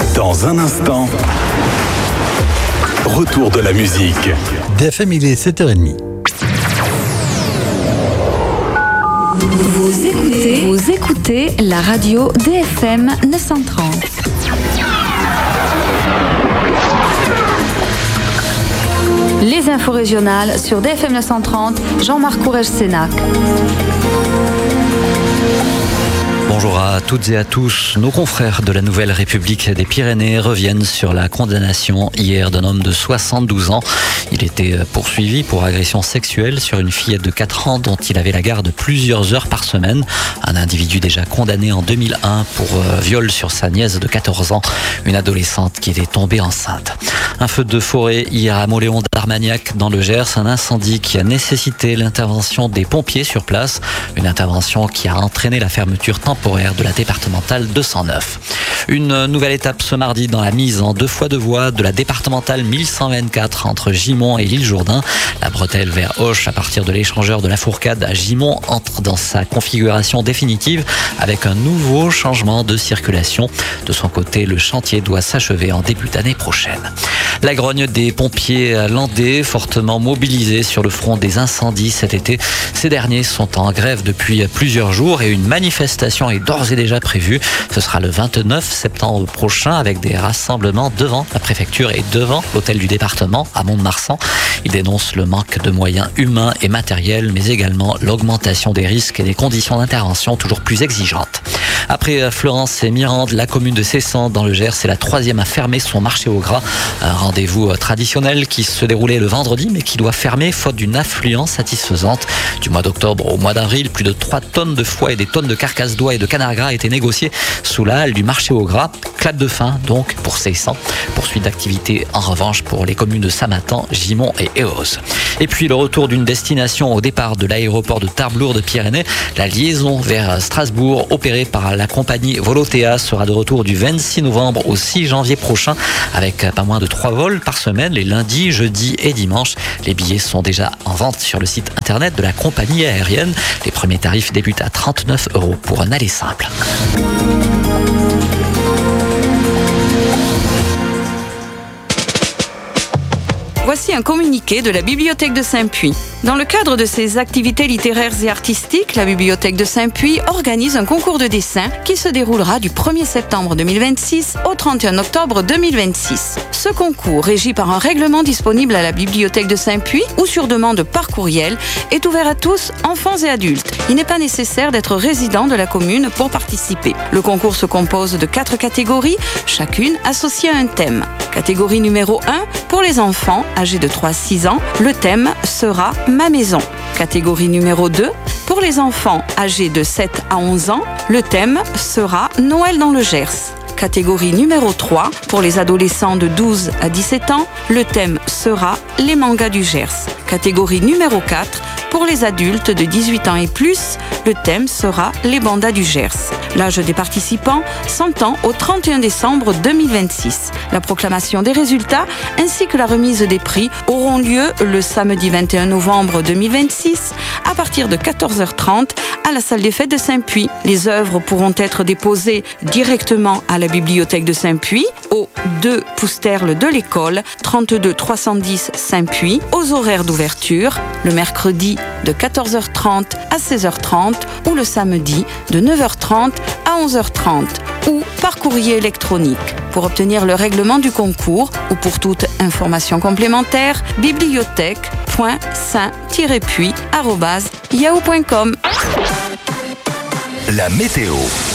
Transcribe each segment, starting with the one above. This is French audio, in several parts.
Dans un instant, retour de la musique. DFM, il est 7h30. Vous écoutez la radio DFM 930. Les infos régionales sur DFM 930, Jean-Marc Courrèges-Sénac. Bonjour à toutes et à tous. Nos confrères de la Nouvelle République des Pyrénées reviennent sur la condamnation hier d'un homme de 72 ans. Il était poursuivi pour agression sexuelle sur une fillette de 4 ans dont il avait la garde plusieurs heures par semaine. Un individu déjà condamné en 2001 pour viol sur sa nièce de 14 ans, une adolescente qui était tombée enceinte. Un feu de forêt hier à Mauléon d'Armagnac dans le Gers, un incendie qui a nécessité l'intervention des pompiers sur place. Une intervention qui a entraîné la fermeture temporaire de la départementale 209. Une nouvelle étape ce mardi dans la mise en 2 fois 2 voies de la départementale 1124 entre Gimont et l'Île-Jourdain. La bretelle vers Auch à partir de l'échangeur de la Fourcade à Gimont entre dans sa configuration définitive avec un nouveau changement de circulation. De son côté, le chantier doit s'achever en début d'année prochaine. La grogne des pompiers landais, fortement mobilisés sur le front des incendies cet été. Ces derniers sont en grève depuis plusieurs jours et une manifestation est d'ores et déjà prévue. Ce sera le 29 septembre prochain avec des rassemblements devant la préfecture et devant l'hôtel du département à Mont-de-Marsan. Ils dénoncent le manque de moyens humains et matériels, mais également l'augmentation des risques et des conditions d'intervention toujours plus exigeantes. Après Florence et Mirande, la commune de Cessan dans le Gers est la 3e à fermer son marché au gras. Un rendez-vous traditionnel qui se déroulait le vendredi mais qui doit fermer faute d'une affluence satisfaisante. Du mois d'octobre au mois d'avril, plus de 3 tonnes de foie et des tonnes de carcasses d'oie et de canard gras étaient négociées sous la halle du marché au gras. Clap de fin donc pour Cessan. Poursuite d'activité en revanche pour les communes de Samatan, Gimont et Eauze. Et puis le retour d'une destination au départ de l'aéroport de Tarbes-Lourdes-Pyrénées. La liaison vers Strasbourg opérée par la compagnie Volotea sera de retour du 26 novembre au 6 janvier prochain avec pas moins de 3 vols par semaine les lundis, jeudis et dimanches. Les billets sont déjà en vente sur le site internet de la compagnie aérienne. Les premiers tarifs débutent à 39 € pour un aller simple. Voici un communiqué de la Bibliothèque de Saint-Puy. Dans le cadre de ses activités littéraires et artistiques, la Bibliothèque de Saint-Puy organise un concours de dessin qui se déroulera du 1er septembre 2026 au 31 octobre 2026. Ce concours, régi par un règlement disponible à la Bibliothèque de Saint-Puy ou sur demande par courriel, est ouvert à tous, enfants et adultes. Il n'est pas nécessaire d'être résident de la commune pour participer. Le concours se compose de 4 catégories, chacune associée à un thème. Catégorie numéro 1, pour les enfants âgés de 3 à 6 ans, le thème sera Ma maison. Catégorie numéro 2, pour les enfants âgés de 7 à 11 ans, le thème sera Noël dans le Gers. Catégorie numéro 3, pour les adolescents de 12 à 17 ans, le thème sera Les mangas du Gers. Catégorie numéro 4, pour les adultes de 18 ans et plus, le thème sera Les bandas du Gers. L'âge des participants s'entend au 31 décembre 2026. La proclamation des résultats ainsi que la remise des prix auront lieu le samedi 21 novembre 2026 à partir de 14h30 à la salle des fêtes de Saint-Puy. Les œuvres pourront être déposées directement à la Bibliothèque de Saint-Puy au 2 Pousterle de l'école, 32 310 Saint-Puy, aux horaires d'ouverture, le mercredi de 14h30 à 16h30 ou le samedi de 9h30 à 11h30 ou par courrier électronique. Pour obtenir le règlement du concours ou pour toute information complémentaire, bibliothèque.saint-puy@yahoo.com. La météo.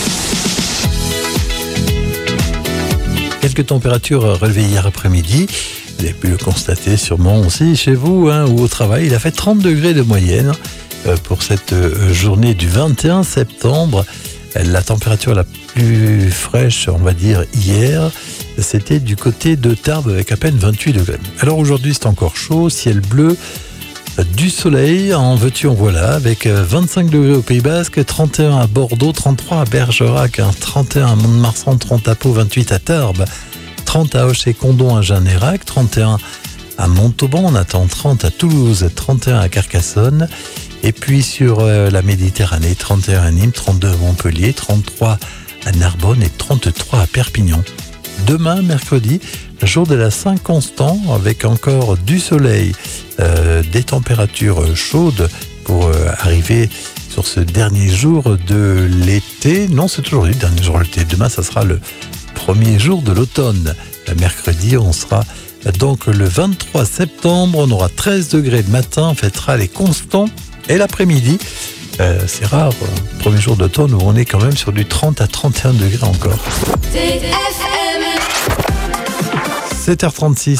Quelques températures relevées hier après-midi. Vous avez pu le constater sûrement aussi chez vous ou au travail. Il a fait 30 degrés de moyenne pour cette journée du 21 septembre. La température la plus fraîche, on va dire, hier, c'était du côté de Tarbes avec à peine 28 degrés. Alors aujourd'hui, c'est encore chaud, ciel bleu, du soleil, en veux-tu, en voilà, avec 25 degrés au Pays Basque, 31 à Bordeaux, 33 à Bergerac, 31 à Mont-de-Marsan, 30 à Pau, 28 à Tarbes, 30 à Auch et Condom à Jeanne-Nérac, 31 à Montauban, on attend 30 à Toulouse, 31 à Carcassonne, et puis sur la Méditerranée, 31 à Nîmes, 32 à Montpellier, 33 à Narbonne et 33 à Perpignan. demain, mercredi, jour de la Saint-Constant, avec encore du soleil, des températures chaudes pour arriver sur ce dernier jour de l'été. Non, c'est aujourd'hui le dernier jour de l'été. Demain, ça sera le premier jour de l'automne. Mercredi, on sera donc le 23 septembre. On aura 13 degrés le matin, on fêtera les constants. Et l'après-midi, c'est rare, premier jour d'automne où on est quand même sur du 30 à 31 degrés encore. 7h36.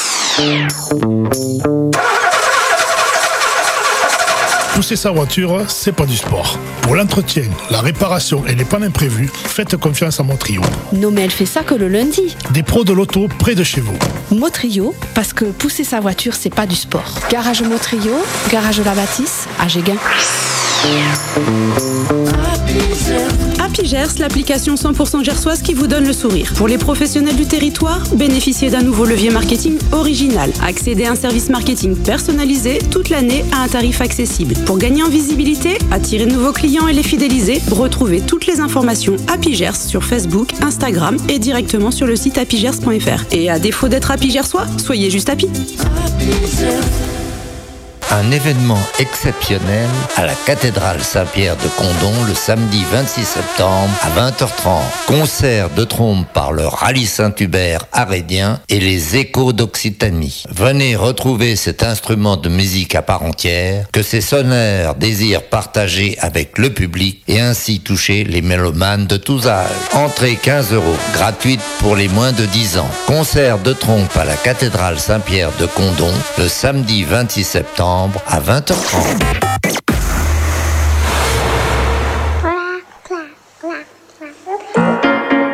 Pousser sa voiture, c'est pas du sport. Pour l'entretien, la réparation et les pannes imprévues, faites confiance à Motrio. Non mais elle fait ça que le lundi. Des pros de l'auto près de chez vous. Motrio, parce que pousser sa voiture, c'est pas du sport. Garage Motrio, garage La Bâtisse, à Géguin. Happy Gers, l'application 100% gersoise qui vous donne le sourire. Pour les professionnels du territoire, bénéficiez d'un nouveau levier marketing original. Accédez à un service marketing personnalisé toute l'année à un tarif accessible. Pour gagner en visibilité, attirer de nouveaux clients et les fidéliser, retrouvez toutes les informations Happy Gers sur Facebook, Instagram et directement sur le site happygers.fr. Et à défaut d'être Happy Gersois, soyez juste happy. Un événement exceptionnel à la cathédrale Saint-Pierre de Condom le samedi 26 septembre à 20h30. Concert de trompe par le Rallye Saint-Hubert arédien et les Échos d'Occitanie. Venez retrouver cet instrument de musique à part entière que ces sonneurs désirent partager avec le public et ainsi toucher les mélomanes de tous âges. Entrée 15 €, gratuite pour les moins de 10 ans. Concert de trompe à la cathédrale Saint-Pierre de Condom le samedi 26 septembre à 20h30.